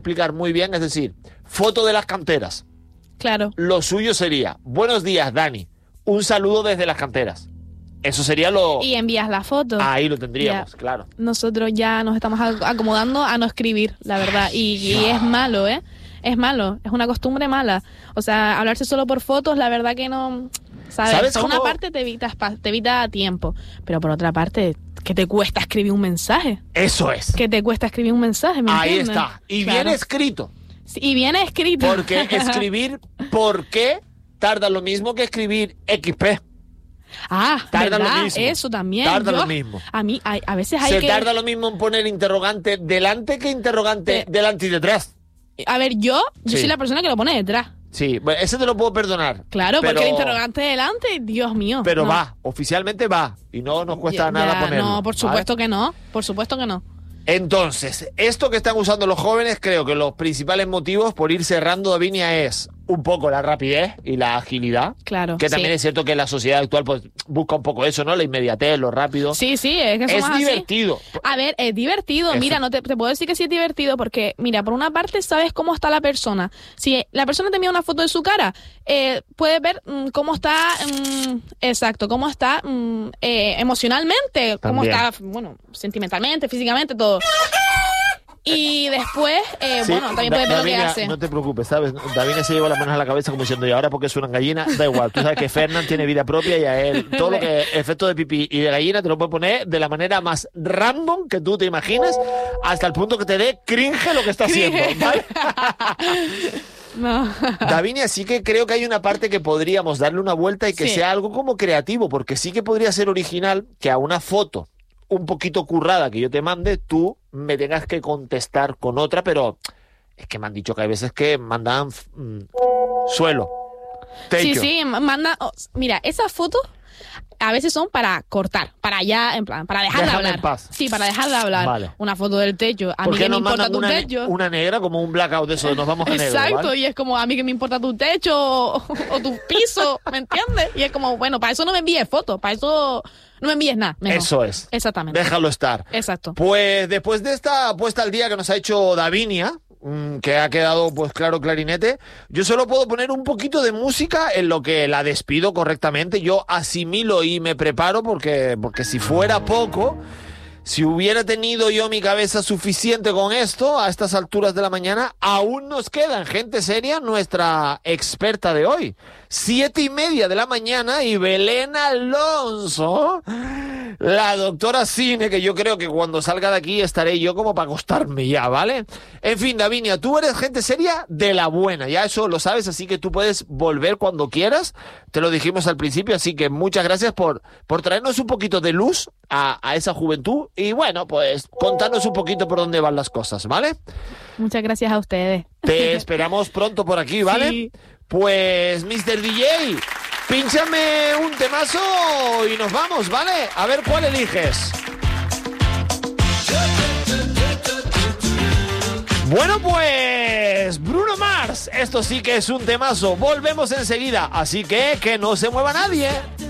explicar muy bien, es decir, foto de las canteras. Claro. Lo suyo sería, buenos días, Dani, un saludo desde las canteras. Eso sería lo... Y envías la foto. Ahí lo tendríamos, Ya. claro. Nosotros ya nos estamos acomodando a no escribir, la verdad. Y es malo, ¿eh? Es malo, es una costumbre mala. O sea, hablarse solo por fotos, la verdad que no... ¿Sabes? Por una parte te evita tiempo, pero por otra parte, ¿qué te cuesta escribir un mensaje? Eso es. ¿Qué te cuesta escribir un mensaje? ¿Me Ahí entiendes? está. Y Claro. bien escrito. Sí, y bien escrito. Porque escribir ¿por qué? Tarda lo mismo que escribir XP. Ah, Tarda ¿verdad? lo mismo. Eso también. Tarda lo mismo. A mí, a veces hay Se que... tarda lo mismo en poner interrogante delante que interrogante delante y detrás. A ver, yo Sí. soy la persona que lo pone detrás. Sí, bueno, ese te lo puedo perdonar. Claro, pero, porque el interrogante delante, Dios mío. Pero no. va, oficialmente va. Y no nos cuesta nada ponerlo. No, por ¿vale? supuesto que no. Por supuesto que no. Entonces, esto que están usando los jóvenes, creo que los principales motivos por ir cerrando, Davinia, es un poco la rapidez y la agilidad. Claro. Que también sí. es cierto que la sociedad actual pues busca un poco eso, ¿no? La inmediatez, lo rápido. Sí, sí, es que Es somos así. divertido. A ver, es divertido. Eso. Mira, no te puedo decir que sí es divertido porque, mira, por una parte sabes cómo está la persona. Si la persona te envía una foto de su cara, puedes ver cómo está, exacto, cómo está emocionalmente, cómo También. está, bueno, sentimentalmente, físicamente, todo. Y después, Sí, bueno, también puedes ver lo que Davinia, hace. no te preocupes, ¿sabes? Davinia se lleva las manos a la cabeza como diciendo, y ahora porque suena gallina, da igual. Tú sabes que Fernán tiene vida propia y a él todo lo que es efecto de pipí y de gallina te lo puede poner de la manera más random que tú te imaginas, hasta el punto que te dé cringe lo que está haciendo, ¿vale? No. Davinia, sí que creo que hay una parte que podríamos darle una vuelta y que Sí. sea algo como creativo, porque sí que podría ser original que a una foto un poquito currada que yo te mande, tú me tengas que contestar con otra, pero es que me han dicho que hay veces que mandan suelo. Sí, Techo. sí, manda. Mira, esas fotos a veces son para cortar, para ya, en plan, para dejar de Déjame hablar. en paz. Sí, para dejar de hablar. Vale. Una foto del techo. A ¿Por mí qué que me nos importa mandan tu una, techo. una negra como un blackout de eso de nos vamos a negro? Exacto, ¿vale? y es como a mí que me importa tu techo o tu piso, ¿me entiendes? Y es como, bueno, para eso no me envíes fotos, para eso no me envíes nada. Mejor. Eso es. Exactamente. Déjalo estar. Exacto. Pues después de esta puesta al día que nos ha hecho Davinia, que ha quedado pues claro clarinete, yo solo puedo poner un poquito de música en lo que la despido correctamente. Yo asimilo y me preparo porque si fuera poco, si hubiera tenido yo mi cabeza suficiente con esto a estas alturas de la mañana, aún nos queda en Gente Seria nuestra experta de hoy. 7:30 de la mañana y Belén Alonso, la doctora Cine, que yo creo que cuando salga de aquí estaré yo como para acostarme ya, ¿vale? En fin, Davinia, tú eres gente seria de la buena, ya eso lo sabes, así que tú puedes volver cuando quieras, te lo dijimos al principio, así que muchas gracias por traernos un poquito de luz a esa juventud y bueno, pues contarnos un poquito por dónde van las cosas, ¿vale? Muchas gracias a ustedes. Te esperamos pronto por aquí, ¿vale? Sí. Pues, Mr. DJ, pínchame un temazo y nos vamos, ¿vale? A ver cuál eliges. Bueno, pues, Bruno Mars, esto sí que es un temazo. Volvemos enseguida, así que no se mueva nadie.